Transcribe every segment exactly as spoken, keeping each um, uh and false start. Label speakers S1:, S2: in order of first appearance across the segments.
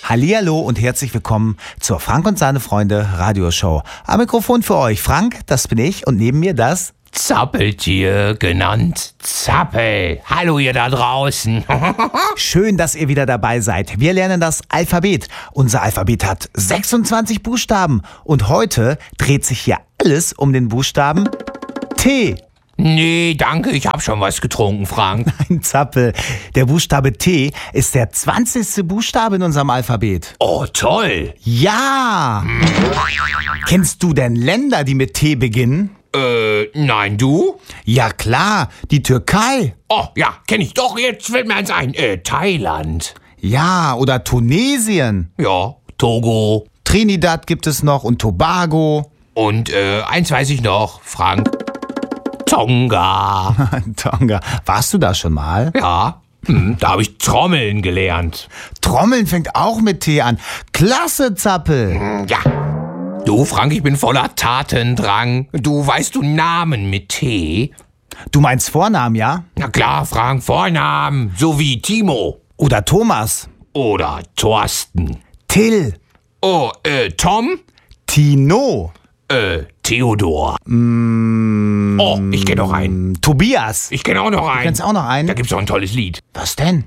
S1: Hallihallo und herzlich willkommen zur Frank und seine Freunde Radioshow. Am Mikrofon für euch Frank, das bin ich, und neben mir das
S2: Zappeltier, genannt Zappel. Hallo ihr da draußen.
S1: Schön, dass ihr wieder dabei seid. Wir lernen das Alphabet. Unser Alphabet hat sechsundzwanzig Buchstaben und heute dreht sich hier alles um den Buchstaben T.
S2: Nee, danke, ich hab schon was getrunken, Frank.
S1: Nein, Zappel. Der Buchstabe T ist der zwanzigste Buchstabe in unserem Alphabet.
S2: Oh, toll.
S1: Ja! Hm. Kennst du denn Länder, die mit T beginnen?
S2: Äh, nein, du?
S1: Ja klar, die Türkei.
S2: Oh, ja, kenn ich doch, jetzt fällt mir eins ein. Äh, Thailand.
S1: Ja, oder Tunesien.
S2: Ja, Togo.
S1: Trinidad gibt es noch und Tobago.
S2: Und, äh, eins weiß ich noch, Frank. Tonga.
S1: Tonga. Warst du da schon mal?
S2: Ja, hm, da habe ich Trommeln gelernt.
S1: Trommeln fängt auch mit T an. Klasse, Zappel.
S2: Hm, ja. Du, Frank, ich bin voller Tatendrang. Du, weißt du Namen mit T?
S1: Du meinst Vornamen, ja?
S2: Na klar, Frank, Vornamen. So wie Timo.
S1: Oder Thomas.
S2: Oder Thorsten.
S1: Till.
S2: Oh, äh, Tom?
S1: Tino.
S2: Äh, Theodor.
S1: Mm,
S2: oh, ich kenn noch einen.
S1: Tobias.
S2: Ich kenn auch noch einen.
S1: Du kennst auch noch einen?
S2: Da gibt's auch ein tolles Lied.
S1: Was denn?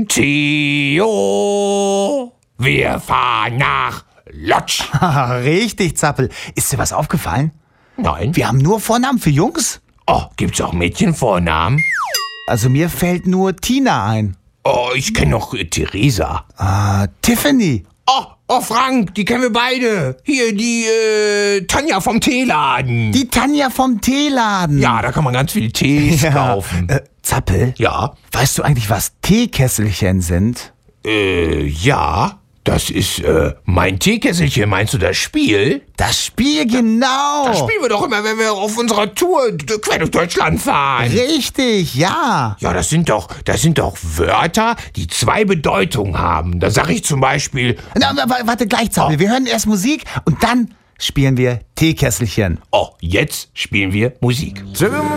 S2: Theo, wir fahren nach Lodz.
S1: Richtig, Zappel. Ist dir was aufgefallen?
S2: Nein.
S1: Wir haben nur Vornamen für Jungs.
S2: Oh, gibt's auch Mädchenvornamen?
S1: Also mir fällt nur Tina ein.
S2: Oh, ich kenn noch äh, Theresa.
S1: Ah, Tiffany.
S2: Oh, oh, Frank, die kennen wir beide. Hier, die, äh, Tanja vom Teeladen.
S1: Die Tanja vom Teeladen.
S2: Ja, da kann man ganz viel Tees
S1: ja.
S2: kaufen.
S1: Äh, Zappel?
S2: Ja?
S1: Weißt du eigentlich, was Teekesselchen sind?
S2: Äh, ja. Das ist, äh, mein Teekesselchen. Meinst du das Spiel?
S1: Das Spiel, genau.
S2: Das spielen wir doch immer, wenn wir auf unserer Tour quer durch Deutschland fahren.
S1: Richtig, ja.
S2: Ja, das sind doch, das sind doch Wörter, die zwei Bedeutungen haben. Da sag ich zum Beispiel...
S1: Na, warte, gleich, Zappel.
S2: Oh.
S1: Wir hören erst Musik und dann spielen wir Teekesselchen.
S2: Oh, jetzt spielen wir Musik.